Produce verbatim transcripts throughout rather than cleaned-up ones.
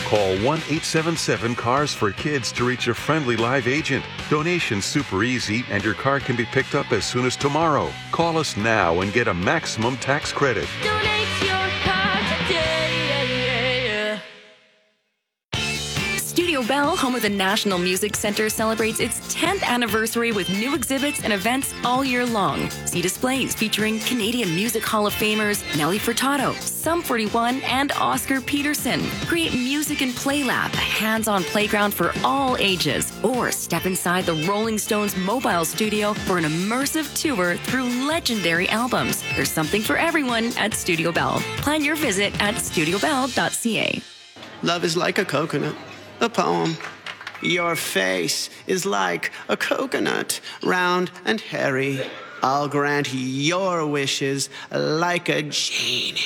Call one eight seven seven cars for kids to reach a friendly live agent. Donation's super easy, and your car can be picked up as soon as tomorrow. Call us now and get a maximum tax credit. Donate your car today. Studio Bell, home of the National Music Center, celebrates its tenth anniversary with new exhibits and events all year long. See displays featuring Canadian Music Hall of Famers Nelly Furtado, Sum forty-one, and Oscar Peterson. Create Music and Play Lab, a hands-on playground for all ages. Or step inside the Rolling Stones mobile studio for an immersive tour through legendary albums. There's something for everyone at Studio Bell. Plan your visit at studio bell dot c a. Love is like a coconut. A poem. Your face is like a coconut, round and hairy. I'll grant your wishes like a genie.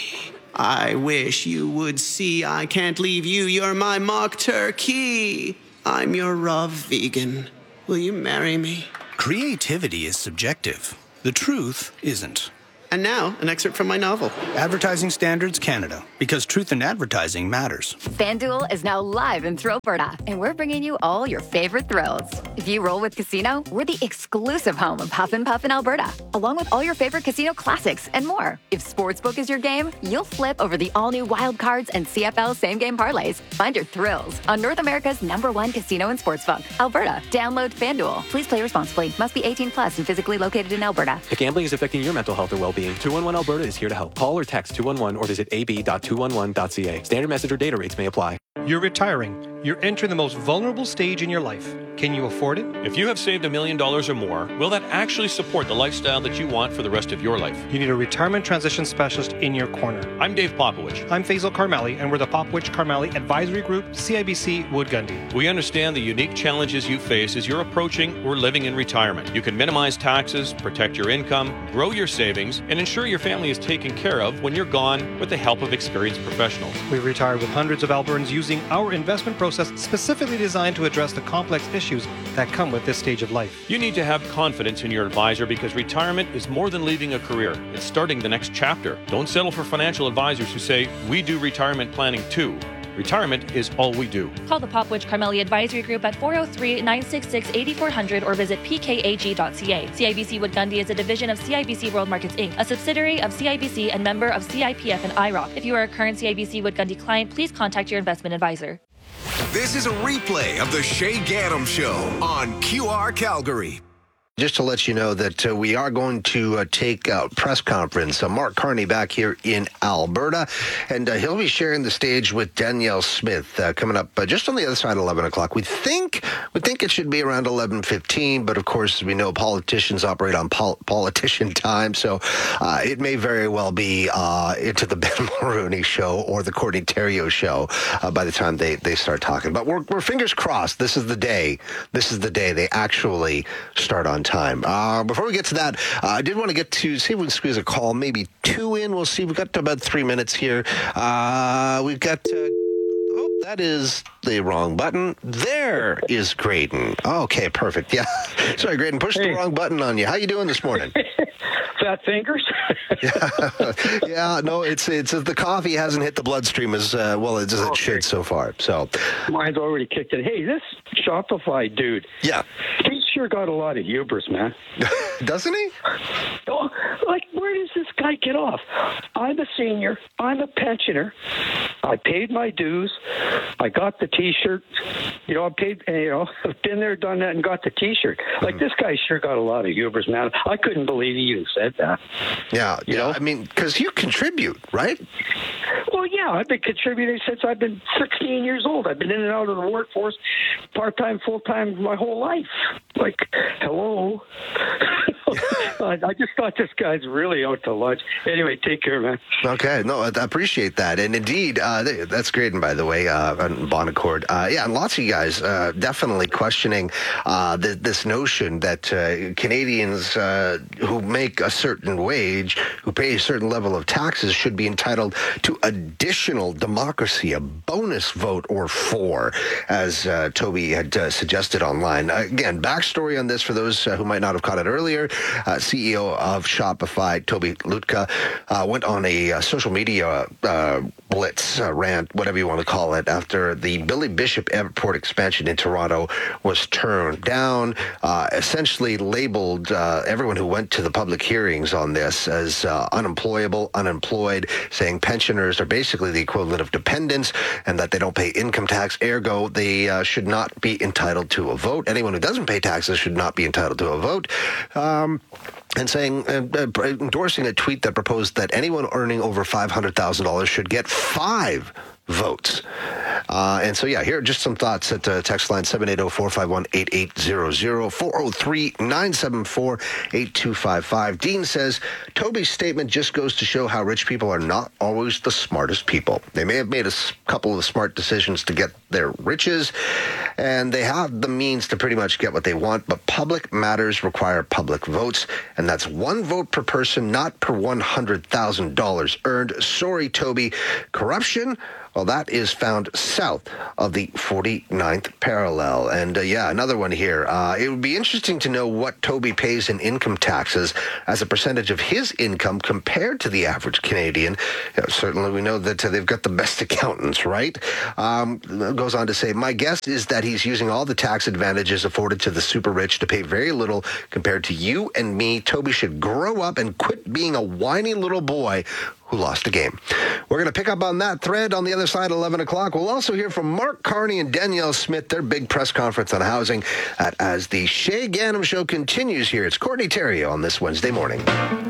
I wish you would see I can't leave you. You're my mock turkey. I'm your raw vegan. Will you marry me? Creativity is subjective. The truth isn't. And now, an excerpt from my novel. Advertising Standards Canada, because truth in advertising matters. FanDuel is now live in Thrill, Alberta, and we're bringing you all your favorite thrills. If you roll with Casino, we're the exclusive home of Huff and Puff in Alberta, along with all your favorite casino classics and more. If Sportsbook is your game, you'll flip over the all-new Wild Cards and C F L same-game parlays. Find your thrills on North America's number one casino and sportsbook, Alberta. Download FanDuel. Please play responsibly. Must be eighteen plus and physically located in Alberta. If gambling is affecting your mental health or well-being, two one one Alberta is here to help. Call or text two one one or visit a b dot two one one dot c a. Standard message or data rates may apply. You're retiring. You're entering the most vulnerable stage in your life. Can you afford it? If you have saved a million dollars or more, will that actually support the lifestyle that you want for the rest of your life? You need a retirement transition specialist in your corner. I'm Dave Popowich. I'm Faisal Karmali, and we're the Popowich Karmali Advisory Group, C I B C Wood Gundy. We understand the unique challenges you face as you're approaching or living in retirement. You can minimize taxes, protect your income, grow your savings, and ensure your family is taken care of when you're gone with the help of experienced professionals. We've retired with hundreds of Albertans using our investment process specifically designed to address the complex issues that come with this stage of life. You need to have confidence in your advisor because retirement is more than leaving a career. It's starting the next chapter. Don't settle for financial advisors who say, we do retirement planning too. Retirement is all we do. Call the Popowich Karmali Advisory Group at four oh three, nine six six, eight four zero zero or visit p k a g dot c a. C I B C Wood Gundy is a division of C I B C World Markets Incorporated, a subsidiary of C I B C and member of C I P F and I R O C. If you are a current C I B C Wood Gundy client, please contact your investment advisor. This is a replay of the Shay Gaddam Show on Q R Calgary. Just to let you know that uh, we are going to uh, take a press conference. Uh, Mark Carney back here in Alberta, and uh, he'll be sharing the stage with Danielle Smith uh, coming up uh, just on the other side of eleven o'clock. We think we think it should be around eleven fifteen, but of course we know politicians operate on pol- politician time, so uh, it may very well be uh, into the Ben Mulroney show or the Courtney Theriault show uh, by the time they, they start talking. But we're, we're fingers crossed. This is the day. This is the day they actually start on time. time. Uh, before we get to that, uh, I did want to get to see if we can squeeze a call, maybe two in. We'll see. We've got about three minutes here. Uh, we've got... Uh, oh, that is the wrong button. There is Graydon. Okay, perfect. Yeah. Sorry, Graydon, pushed hey. the wrong button on you. How you doing this morning? Fat fingers? yeah. yeah, no, it's it's the coffee hasn't hit the bloodstream as uh, well as it okay. should so far. So mine's already kicked in. Hey, this Shopify dude. Yeah. He's sure got a lot of hubris, man. Doesn't he? Oh, like, where does this guy get off? I'm a senior. I'm a pensioner. I paid my dues. I got the T-shirt. You know, I paid. You know, I've been there, done that, and got the T-shirt. Like, mm-hmm. this guy sure got a lot of hubris, man. I couldn't believe he even said that. Yeah, you yeah. know, I mean, because you contribute, right? Well, yeah, I've been contributing since I've been sixteen years old. I've been in and out of the workforce, part-time, full-time, my whole life. Like, hello. I just thought this guy's really out to lunch. Anyway, take care, man. Okay, no, I appreciate that. And indeed, uh, that's great. And by the way, uh, on Bonaccord, uh, yeah, and lots of you guys uh, definitely questioning uh, the, this notion that uh, Canadians uh, who make a certain wage, who pay a certain level of taxes, should be entitled to additional democracy, a bonus vote or four, as uh, Toby had uh, suggested online. Uh, again, backstory on this for those uh, who might not have caught it earlier. uh, C E O of Shopify, Toby Lutka, uh, went on a uh, social media uh, blitz, uh, rant, whatever you want to call it, after the Billy Bishop Airport expansion in Toronto was turned down, uh, essentially labeled uh, everyone who went to the public hearings on this as uh, unemployable, unemployed, saying pensioners are basically the equivalent of dependents and that they don't pay income tax, ergo they uh, should not be entitled to a vote. Anyone who doesn't pay taxes should not be entitled to a vote. Um, and saying, uh, uh, endorsing a tweet that proposed that anyone earning over five hundred thousand dollars should get five votes. Uh, and so, yeah, here are just some thoughts at uh, text line seven eight zero, four five one, eight eight zero zero, four zero three, nine seven four, eight two five five. Dean says, Toby's statement just goes to show how rich people are not always the smartest people. They may have made a couple of smart decisions to get their riches, and they have the means to pretty much get what they want, but public matters require public votes, and that's one vote per person, not per one hundred thousand dollars earned. Sorry, Toby. Corruption? Well, that is found south of the forty-ninth parallel. And uh, yeah, another one here. Uh, it would be interesting to know what Toby pays in income taxes as a percentage of his income compared to the average Canadian. You know, certainly we know that uh, they've got the best accountants, right? Um, goes on to say, my guess is that he's using all the tax advantages afforded to the super rich to pay very little compared to you and me. Toby should grow up and quit being a whiny little boy who lost a game. We're going to pick up on that thread on the other side at eleven o'clock. We'll also hear from Mark Carney and Danielle Smith, their big press conference on housing at, as the Shay Ganem Show continues here. It's Courtney Theriault on this Wednesday morning.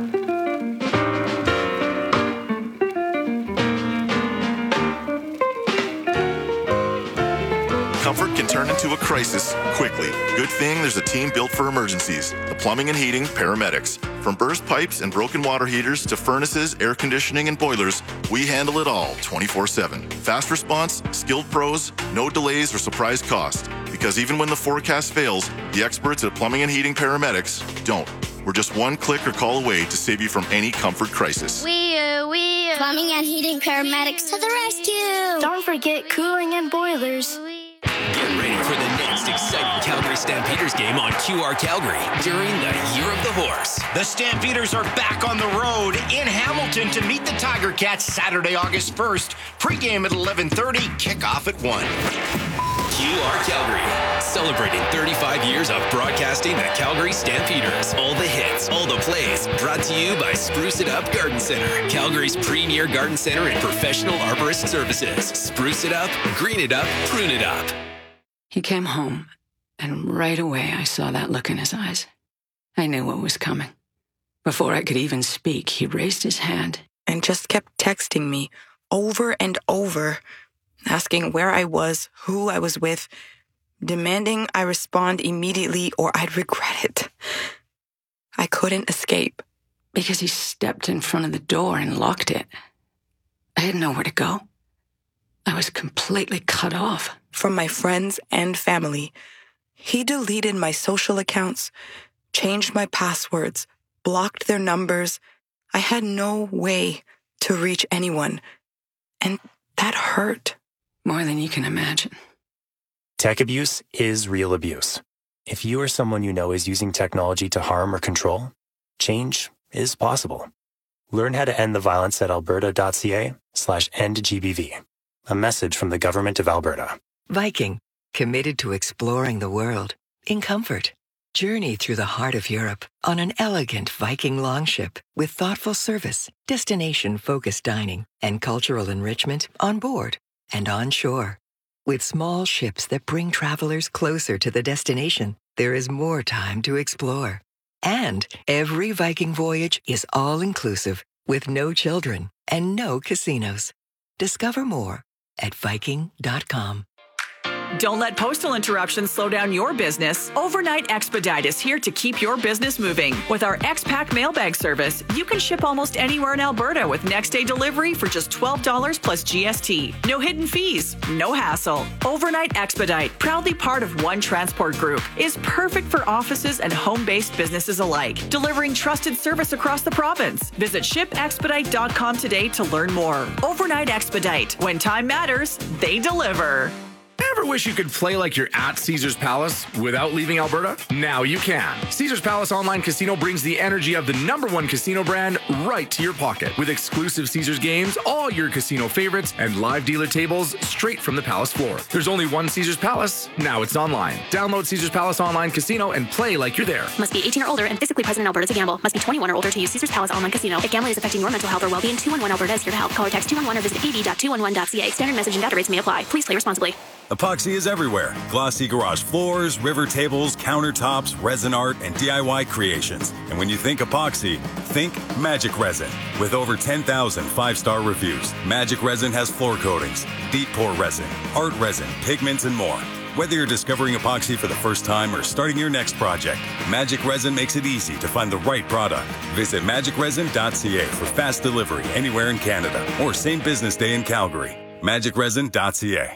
Comfort can turn into a crisis quickly. Good thing there's a team built for emergencies. The Plumbing and Heating Paramedics. From burst pipes and broken water heaters to furnaces, air conditioning, and boilers, we handle it all twenty-four seven. Fast response, skilled pros, no delays or surprise cost. Because even when the forecast fails, the experts at Plumbing and Heating Paramedics don't. We're just one click or call away to save you from any comfort crisis. We are, we are. Plumbing and Heating Paramedics to the rescue. Don't forget cooling and boilers. Get ready for the next exciting Calgary Stampeders game on Q R Calgary during the Year of the Horse. The Stampeders are back on the road in Hamilton to meet the Tiger Cats Saturday, August first. Pre-game at eleven thirty, kickoff at one. Q R Calgary, celebrating thirty-five years of broadcasting the Calgary Stampeders. All the hits, all the plays, brought to you by Spruce It Up Garden Center, Calgary's premier garden center and professional arborist services. Spruce it up, green it up, prune it up. He came home, and right away I saw that look in his eyes. I knew what was coming. Before I could even speak, he raised his hand and just kept texting me over and over, asking where I was, who I was with, demanding I respond immediately or I'd regret it. I couldn't escape. Because he stepped in front of the door and locked it. I had nowhere to go. I was completely cut off. From my friends and family. He deleted my social accounts, changed my passwords, blocked their numbers. I had no way to reach anyone. And that hurt. More than you can imagine. Tech abuse is real abuse. If you or someone you know is using technology to harm or control, change is possible. Learn how to end the violence at alberta.ca slash end GBV. A message from the Government of Alberta. Viking, committed to exploring the world in comfort. Journey through the heart of Europe on an elegant Viking longship with thoughtful service, destination-focused dining, and cultural enrichment on board and on shore. With small ships that bring travelers closer to the destination, there is more time to explore. And every Viking voyage is all-inclusive with no children and no casinos. Discover more at Viking dot com. Don't let postal interruptions slow down your business. Overnight Expedite is here to keep your business moving. With our X-Pack mailbag service, you can ship almost anywhere in Alberta with next-day delivery for just twelve dollars plus G S T. No hidden fees, no hassle. Overnight Expedite, proudly part of One Transport Group, is perfect for offices and home-based businesses alike, delivering trusted service across the province. Visit ship expedite dot com today to learn more. Overnight Expedite. When time matters, they deliver. Ever wish you could play like you're at Caesars Palace without leaving Alberta? Now you can. Caesars Palace Online Casino brings the energy of the number one casino brand right to your pocket. With exclusive Caesars games, all your casino favorites, and live dealer tables straight from the Palace floor. There's only one Caesars Palace. Now it's online. Download Caesars Palace Online Casino and play like you're there. Must be eighteen or older and physically present in Alberta to gamble. Must be twenty-one or older to use Caesars Palace Online Casino. If gambling is affecting your mental health or well-being, two one one Alberta is here to help. Call or text two one one or visit a b dot two one one dot c a. Standard message and data rates may apply. Please play responsibly. Epoxy is everywhere. Glossy garage floors, river tables, countertops, resin art, and D I Y creations. And when you think epoxy, think Magic Resin. With over ten thousand five-star reviews, Magic Resin has floor coatings, deep pour resin, art resin, pigments, and more. Whether you're discovering epoxy for the first time or starting your next project, Magic Resin makes it easy to find the right product. Visit magic resin dot c a for fast delivery anywhere in Canada or same business day in Calgary. magic resin dot c a.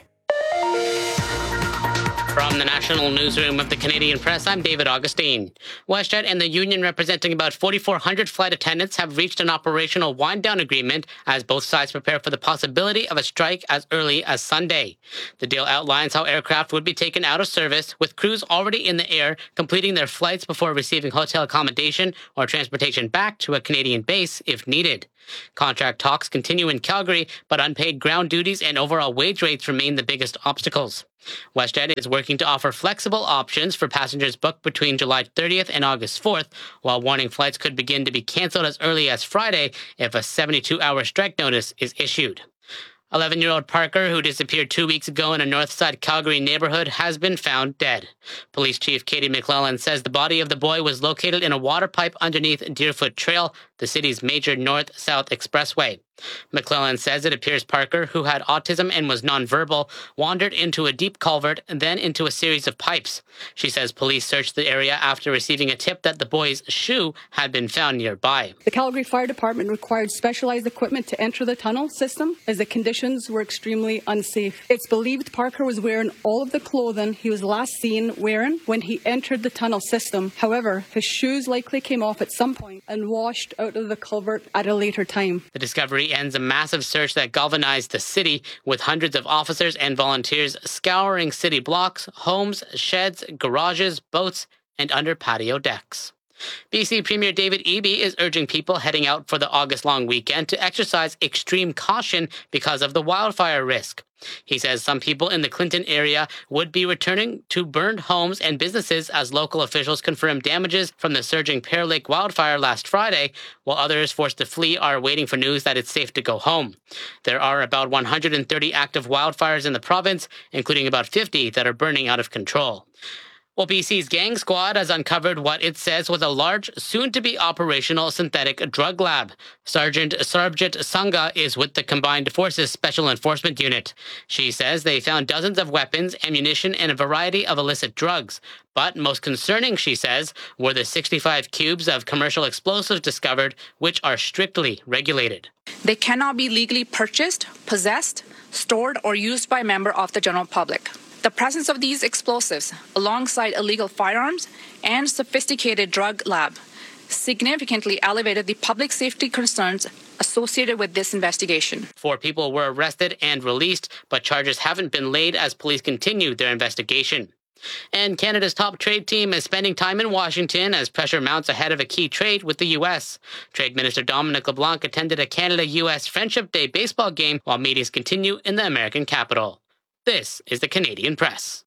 From the National Newsroom of the Canadian Press, I'm David Augustine. WestJet and the union representing about forty-four hundred flight attendants have reached an operational wind-down agreement as both sides prepare for the possibility of a strike as early as Sunday. The deal outlines how aircraft would be taken out of service, with crews already in the air completing their flights before receiving hotel accommodation or transportation back to a Canadian base if needed. Contract talks continue in Calgary, but unpaid ground duties and overall wage rates remain the biggest obstacles. WestJet is working to offer flexible options for passengers booked between July thirtieth and August fourth, while warning flights could begin to be canceled as early as Friday if a seventy-two hour strike notice is issued. eleven-year-old Parker, who disappeared two weeks ago in a Northside Calgary neighborhood, has been found dead. Police Chief Katie McClellan says the body of the boy was located in a water pipe underneath Deerfoot Trail, the city's major north-south expressway. McClellan says it appears Parker, who had autism and was nonverbal, wandered into a deep culvert and then into a series of pipes. She says police searched the area after receiving a tip that the boy's shoe had been found nearby. The Calgary Fire Department required specialized equipment to enter the tunnel system as the conditions were extremely unsafe. It's believed Parker was wearing all of the clothing he was last seen wearing when he entered the tunnel system. However, his shoes likely came off at some point and washed out of the culvert at a later time. The discovery ends a massive search that galvanized the city, with hundreds of officers and volunteers scouring city blocks, homes, sheds, garages, boats, and under patio decks. B C Premier David Eby is urging people heading out for the August-long weekend to exercise extreme caution because of the wildfire risk. He says some people in the Clinton area would be returning to burned homes and businesses as local officials confirm damages from the surging Pear Lake wildfire last Friday, while others forced to flee are waiting for news that it's safe to go home. There are about one hundred thirty active wildfires in the province, including about fifty that are burning out of control. Well, B C's Gang Squad has uncovered what it says was a large, soon-to-be operational synthetic drug lab. Sergeant Sarabjit Sangha is with the Combined Forces Special Enforcement Unit. She says they found dozens of weapons, ammunition, and a variety of illicit drugs. But most concerning, she says, were the sixty-five cubes of commercial explosives discovered, which are strictly regulated. They cannot be legally purchased, possessed, stored, or used by a member of the general public. The presence of these explosives, alongside illegal firearms and sophisticated drug lab, significantly elevated the public safety concerns associated with this investigation. Four people were arrested and released, but charges haven't been laid as police continue their investigation. And Canada's top trade team is spending time in Washington as pressure mounts ahead of a key trade with the U S. Trade Minister Dominic LeBlanc attended a Canada-U S Friendship Day baseball game while meetings continue in the American capital. This is the Canadian Press.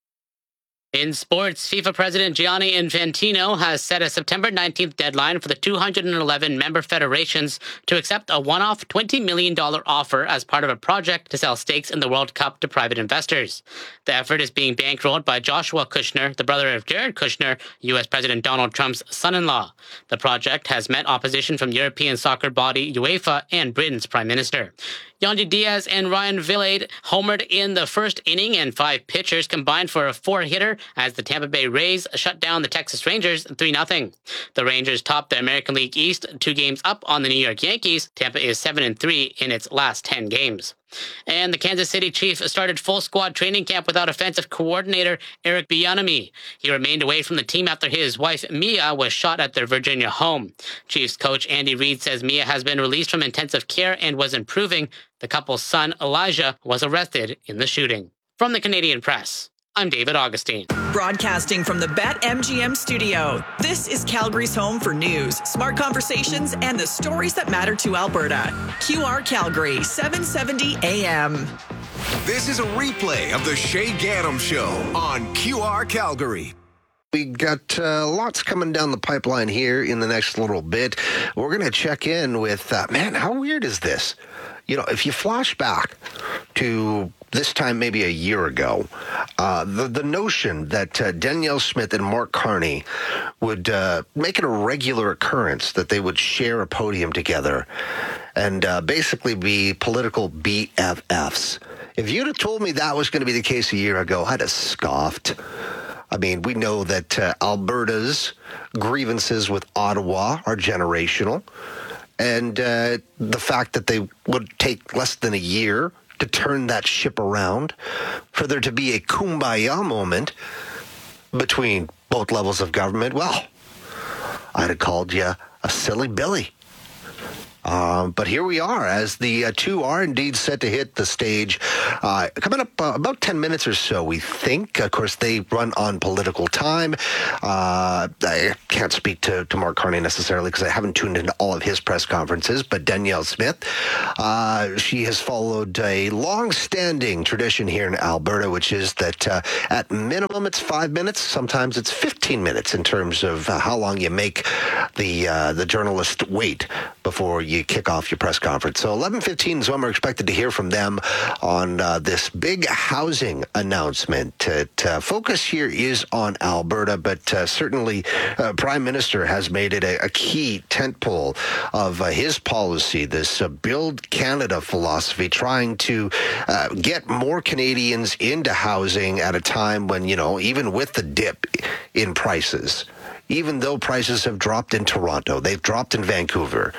In sports, FIFA President Gianni Infantino has set a September nineteenth deadline for the two hundred eleven member federations to accept a one-off twenty million dollars offer as part of a project to sell stakes in the World Cup to private investors. The effort is being bankrolled by Joshua Kushner, the brother of Jared Kushner, U S President Donald Trump's son-in-law. The project has met opposition from European soccer body UEFA and Britain's Prime Minister. Yandy Diaz and Ryan Vilade homered in the first inning, and five pitchers combined for a four-hitter as the Tampa Bay Rays shut down the Texas Rangers three nothing. The Rangers topped the American League East two games up on the New York Yankees. Tampa is seven and three in its last ten games. And the Kansas City Chiefs started full squad training camp without offensive coordinator Eric Bieniemy. He remained away from the team after his wife Mia was shot at their Virginia home. Chiefs coach Andy Reid says Mia has been released from intensive care and was improving. The couple's son Elijah was arrested in the shooting. From the Canadian Press, I'm David Augustine. Broadcasting from the BetMGM studio, this is Calgary's home for news, smart conversations, and the stories that matter to Alberta. Q R Calgary, seven seventy A M. This is a replay of the Shay Gaddam Show on Q R Calgary. We got uh, lots coming down the pipeline here in the next little bit. We're going to check in with, uh, man, how weird is this? You know, if you flash back to this time maybe a year ago, uh, the, the notion that uh, Danielle Smith and Mark Carney would uh, make it a regular occurrence that they would share a podium together and uh, basically be political B F Fs. If you'd have told me that was going to be the case a year ago, I'd have scoffed. I mean, we know that uh, Alberta's grievances with Ottawa are generational. And uh, the fact that they would take less than a year to turn that ship around, for there to be a kumbaya moment between both levels of government, well, I'd have called you a silly Billy. Um, but here we are, as the uh, two are indeed set to hit the stage. Uh, coming up uh, about ten minutes or so, we think. Of course, they run on political time. Uh, I can't speak to, to Mark Carney necessarily because I haven't tuned into all of his press conferences, but Danielle Smith, uh, she has followed a long-standing tradition here in Alberta, which is that uh, at minimum it's five minutes. Sometimes it's fifteen minutes in terms of uh, how long you make the, uh, the journalist wait before you kick off your press conference. So eleven fifteen is when we're expected to hear from them on uh, this big housing announcement. It, uh, focus here is on Alberta, but uh, certainly uh, Prime Minister has made it a, a key tentpole of uh, his policy, this uh, Build Canada philosophy, trying to uh, get more Canadians into housing at a time when, you know, even with the dip in prices, even though prices have dropped in Toronto, they've dropped in Vancouver,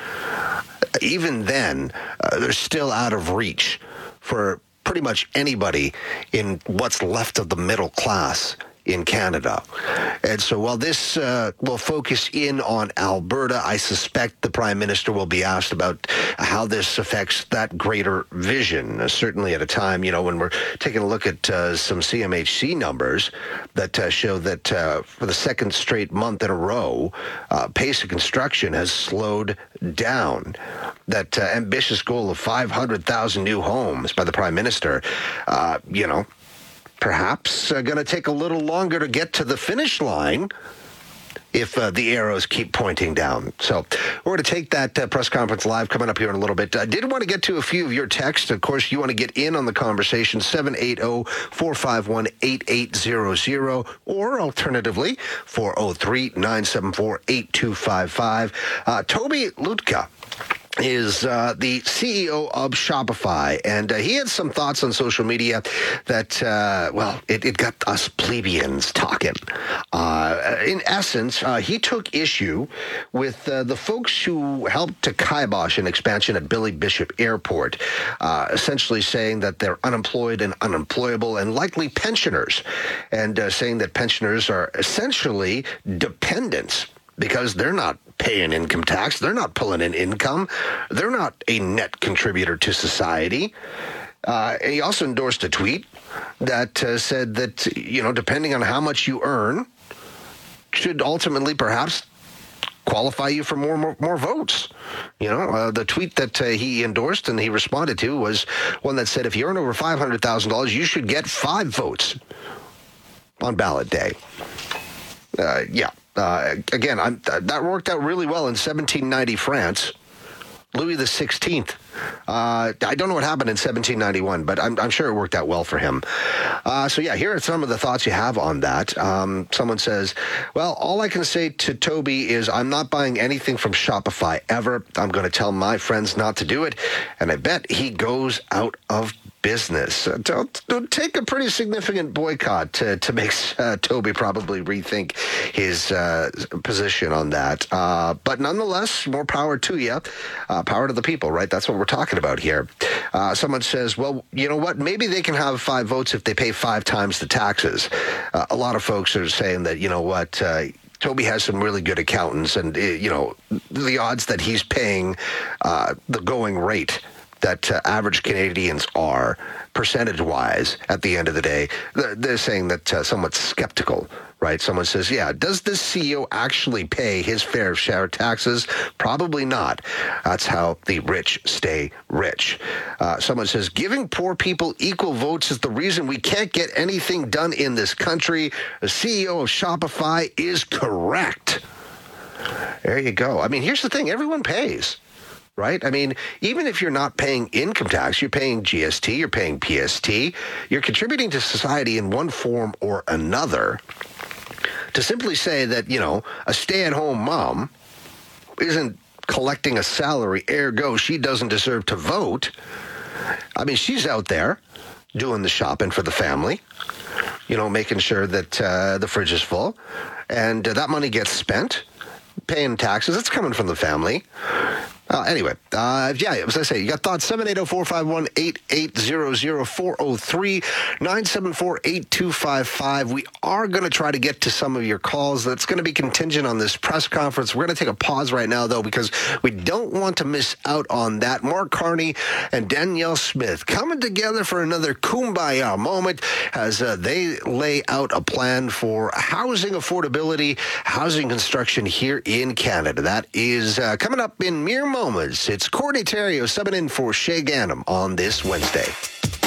even then, uh, they're still out of reach for pretty much anybody in what's left of the middle class in Canada. And so while this uh, will focus in on Alberta, I suspect the Prime Minister will be asked about how this affects that greater vision, uh, certainly at a time, you know, when we're taking a look at uh, some C M H C numbers that uh, show that uh, for the second straight month in a row, uh, pace of construction has slowed down. That uh, ambitious goal of five hundred thousand new homes by the Prime Minister, uh, you know, perhaps uh, going to take a little longer to get to the finish line if uh, the arrows keep pointing down. So we're going to take that uh, press conference live coming up here in a little bit. I did want to get to a few of your texts. Of course, you want to get in on the conversation, seven eight zero, four five one, eight eight zero zero, or alternatively, four oh three, nine seven four, eight two five five. Uh, Toby Lutka is uh, the C E O of Shopify, and uh, he had some thoughts on social media that, uh, well, it, it got us plebeians talking. Uh, in essence, uh, he took issue with uh, the folks who helped to kibosh an expansion at Billy Bishop Airport, uh, essentially saying that they're unemployed and unemployable and likely pensioners, and uh, saying that pensioners are essentially dependents because they're not paying income tax. They're not pulling in income. They're not a net contributor to society. Uh, and he also endorsed a tweet that uh, said that, you know, depending on how much you earn, should ultimately perhaps qualify you for more more, more votes. You know, uh, the tweet that uh, he endorsed and he responded to was one that said, if you earn over five hundred thousand dollars, you should get five votes on ballot day. Uh, yeah. Uh, again, I'm, that worked out really well in seventeen ninety France. Louis the sixteenth. Uh, I don't know what happened in seventeen ninety-one, but I'm, I'm sure it worked out well for him. Uh, so, yeah, here are some of the thoughts you have on that. Um, someone says, well, all I can say to Toby is I'm not buying anything from Shopify ever. I'm going to tell my friends not to do it, and I bet he goes out of business. Uh, don't, don't take a pretty significant boycott to, to make uh, Toby probably rethink his uh, position on that. Uh, but nonetheless, more power to you. Uh, power to the people, right? That's what we're talking about here. Uh, someone says, well, you know what? Maybe they can have five votes if they pay five times the taxes. Uh, a lot of folks are saying that, you know what, uh, Toby has some really good accountants, and, uh, you know, the odds that he's paying uh, the going rate that uh, average Canadians are, percentage-wise, at the end of the day. They're, they're saying that uh, somewhat skeptical, right? Someone says, yeah, does this C E O actually pay his fair share of taxes? Probably not. That's how the rich stay rich. Uh, someone says, giving poor people equal votes is the reason we can't get anything done in this country. The C E O of Shopify is correct. There you go. I mean, here's the thing. Everyone pays. Right? I mean, even if you're not paying income tax, you're paying G S T, you're paying P S T, you're contributing to society in one form or another. To simply say that, you know, a stay-at-home mom isn't collecting a salary, ergo she doesn't deserve to vote. I mean, she's out there doing the shopping for the family, you know, making sure that uh, the fridge is full, and uh, that money gets spent, paying taxes. It's coming from the family. Uh, anyway, uh, yeah, as I say, you got thoughts, seven eight zero, four five one, eight eight zero zero, four zero three, nine seven four, eight two five five. We are going to try to get to some of your calls. That's going to be contingent on this press conference. We're going to take a pause right now, though, because we don't want to miss out on that. Mark Carney and Danielle Smith coming together for another kumbaya moment as uh, they lay out a plan for housing affordability, housing construction here in Canada. That is uh, coming up in mere moments. It's Courtney Terrio subbing in for Shay Ganem on this Wednesday.